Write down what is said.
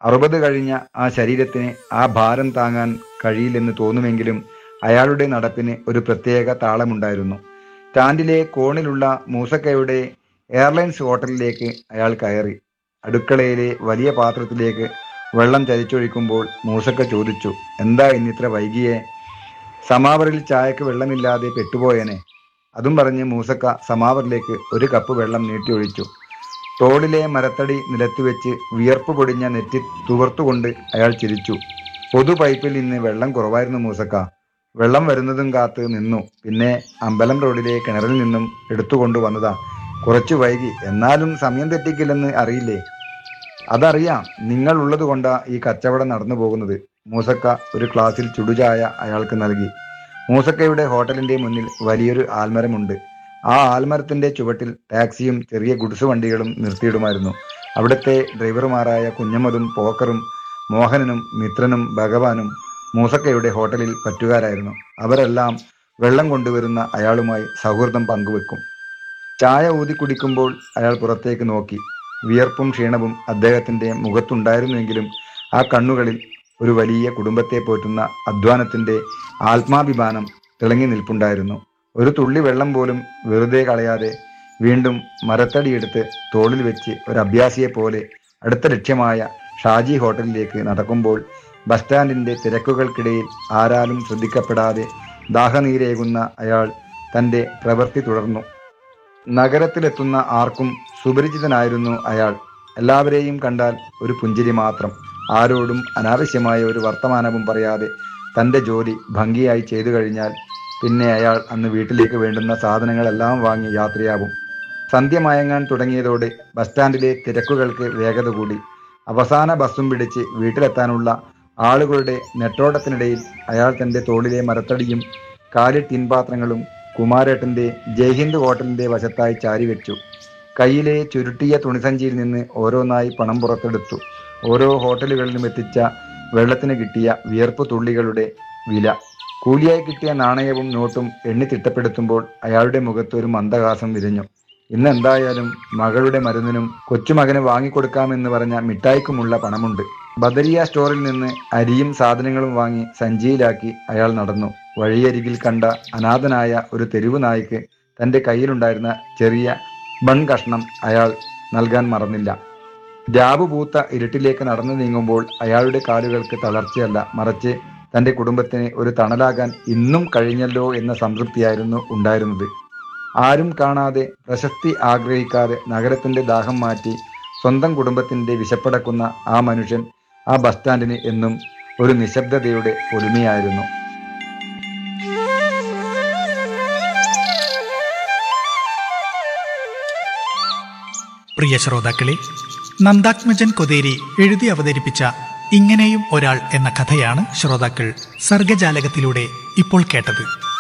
60 കഴിഞ്ഞ ആ ശരീരത്തിന് ആ ഭാരം താങ്ങാൻ കഴിയില്ലെന്ന് തോന്നുമെങ്കിലും അയാളുടെ നടപ്പിന് ഒരു പ്രത്യേക താളമുണ്ടായിരുന്നു. സ്റ്റാൻഡിലെ കോണിലുള്ള മൂസക്കയുടെ എയർലൈൻസ് ഹോട്ടലിലേക്ക് അയാൾ കയറി. അടുക്കളയിലെ വലിയ പാത്രത്തിലേക്ക് വെള്ളം ചരിച്ചൊഴിക്കുമ്പോൾ മൂസക്ക ചോദിച്ചു, എന്താ ഇന്നിത്ര വൈകിയേ? സമാവറിൽ ചായക്ക് വെള്ളമില്ലാതെ പെട്ടുപോയനെ. അതും പറഞ്ഞ് മൂസക്ക സമാവറിലേക്ക് ഒരു കപ്പ് വെള്ളം നീട്ടി ഒഴിച്ചു. തോളിലെ മരത്തടി നിലത്തുവെച്ച് വിയർപ്പ് പൊടിഞ്ഞ നെറ്റി തുവർത്തുകൊണ്ട് അയാൾ ചിരിച്ചു. പൊതു പൈപ്പിൽ നിന്ന് വെള്ളം കുറവായിരുന്നു മൂസക്ക. വെള്ളം വരുന്നതും കാത്ത് നിന്നു. പിന്നെ അമ്പലം റോഡിലെ കിണറിൽ നിന്നും എടുത്തുകൊണ്ടു വന്നതാ. കുറച്ചു വൈകി, എന്നാലും സമയം തെറ്റിക്കില്ലെന്ന് അറിയില്ലേ? അതറിയാം, നിങ്ങൾ ഉള്ളത് കൊണ്ടാ ഈ കച്ചവടം നടന്നു പോകുന്നത്. മൂസക്ക ഒരു ഗ്ലാസിൽ ചുടുചായ അയാൾക്ക് നൽകി. മൂസക്കയുടെ ഹോട്ടലിന്റെ മുന്നിൽ വലിയൊരു ആൽമരമുണ്ട്. ആ ആൽമരത്തിന്റെ ചുവട്ടിൽ ടാക്സിയും ചെറിയ ഗുഡ്സ് വണ്ടികളും നിർത്തിയിടുമായിരുന്നു. അവിടുത്തെ ഡ്രൈവർമാരായ കുഞ്ഞമ്മദും പോക്കറും മോഹനനും മിത്രനും ഭഗവാനും മൂസക്കയുടെ ഹോട്ടലിൽ പറ്റുകാരായിരുന്നു. അവരെല്ലാം വെള്ളം കൊണ്ടുവരുന്ന അയാളുമായി സൗഹൃദം പങ്കുവെക്കും. ചായ ഊതി കുടിക്കുമ്പോൾ അയാൾ പുറത്തേക്ക് നോക്കി. വിയർപ്പും ക്ഷീണവും അദ്ദേഹത്തിന്റെ മുഖത്തുണ്ടായിരുന്നുവെങ്കിലും ആ കണ്ണുകളിൽ ഒരു വലിയ കുടുംബത്തെ പോറ്റുന്ന അധ്വാനത്തിന്റെ ആത്മാഭിമാനം തിളങ്ങി നിൽപ്പുണ്ടായിരുന്നു. ഒരു തുള്ളി വെള്ളം പോലും വെറുതെ കളയാതെ വീണ്ടും മരത്തടിയെടുത്ത് തോളിൽ വെച്ച് ഒരു അഭ്യാസിയെ പോലെ അടുത്ത ലക്ഷ്യമായ ഷാജി ഹോട്ടലിലേക്ക് നടക്കുമ്പോൾ ബസ് സ്റ്റാൻഡിന്റെ തിരക്കുകൾക്കിടയിൽ ആരാലും ശ്രദ്ധിക്കപ്പെടാതെ ദാഹനീരേകുന്ന അയാൾ തന്റെ പ്രവൃത്തി തുടർന്നു. നഗരത്തിലെത്തുന്ന ആർക്കും സുപരിചിതനായിരുന്നു അയാൾ. എല്ലാവരെയും കണ്ടാൽ ഒരു പുഞ്ചിരി മാത്രം. ആരോടും അനാവശ്യമായ ഒരു വർത്തമാനവും പറയാതെ തൻ്റെ ജോലി ഭംഗിയായി ചെയ്തു കഴിഞ്ഞാൽ പിന്നെ അയാൾ അന്ന് വീട്ടിലേക്ക് വേണ്ടുന്ന സാധനങ്ങളെല്ലാം വാങ്ങി യാത്രയാവും. സന്ധ്യ മയങ്ങാൻ തുടങ്ങിയതോടെ ബസ് സ്റ്റാൻഡിലെ തിരക്കുകൾക്ക് വേഗത കൂടി. അവസാന ബസ്സും പിടിച്ച് വീട്ടിലെത്താനുള്ള ആളുകളുടെ നെട്ടോട്ടത്തിനിടയിൽ അയാൾ തൻ്റെ തോളിലെ മരത്തടിയും കാലി ടിൻപാത്രങ്ങളും കുമാരേട്ടൻ്റെ ജയ്ഹിന്ദ് ഹോട്ടലിൻ്റെ വശത്തായി ചാരിവെച്ചു. കയ്യിലെ ചുരുട്ടിയ തുണിസഞ്ചിയിൽ നിന്ന് ഓരോന്നായി പണം പുറത്തെടുത്തു. ഓരോ ഹോട്ടലുകളിലും എത്തിച്ച വെള്ളത്തിന് കിട്ടിയ വിയർപ്പ് തുള്ളികളുടെ വില, കൂലിയായി കിട്ടിയ നാണയവും നോട്ടും എണ്ണി തിട്ടപ്പെടുത്തുമ്പോൾ അയാളുടെ മുഖത്ത് ഒരു മന്ദഹാസം വിരിഞ്ഞു. ഇന്ന് എന്തായാലും മകളുടെ മരുന്നിനും കൊച്ചുമകന് വാങ്ങിക്കൊടുക്കാമെന്ന് പറഞ്ഞ മിഠായിക്കുമുള്ള പണമുണ്ട്. ബദരിയ സ്റ്റോറിൽ നിന്ന് അരിയും സാധനങ്ങളും വാങ്ങി സഞ്ചിയിലാക്കി അയാൾ നടന്നു. വഴിയരികിൽ കണ്ട അനാഥനായ ഒരു തെരുവു നായ്ക്ക് തൻ്റെ കയ്യിലുണ്ടായിരുന്ന ചെറിയ ബൺ കഷ്ണം അയാൾ നൽകാൻ മറന്നില്ല. രാവ് പൂത്ത ഇരുട്ടിലേക്ക് നടന്നു നീങ്ങുമ്പോൾ അയാളുടെ കാലുകൾക്ക് തളർച്ചയല്ല, മറിച്ച് തൻ്റെ കുടുംബത്തിന് ഒരു തണലാകാൻ ഇന്നും കഴിഞ്ഞല്ലോ എന്ന സംതൃപ്തിയായിരുന്നു ഉണ്ടായിരുന്നത്. ആരും കാണാതെ, പ്രശസ്തി ആഗ്രഹിക്കാതെ നഗരത്തിൻ്റെ ദാഹം മാറ്റി സ്വന്തം കുടുംബത്തിൻ്റെ വിശപ്പടക്കുന്ന ആ മനുഷ്യൻ ആ ബസ് സ്റ്റാൻഡിന് എന്നും ഒരു നിശബ്ദതയുടെ പൊലിമയായിരുന്നു. പ്രിയ ശ്രോതാക്കളെ, നന്ദാത്മജൻ കൊതേരി എഴുതി അവതരിപ്പിച്ച ഇങ്ങനെയും ഒരാൾ എന്ന കഥയാണ് ശ്രോതാക്കൾ സർഗജാലകത്തിലൂടെ ഇപ്പോൾ കേട്ടത്.